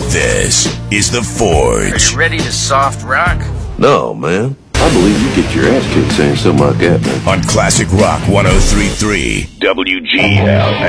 This is The Forge. Are you ready to soft rock? No, man. I believe you get your ass kicked saying something like that, man. On Classic Rock 103.3 WGLS.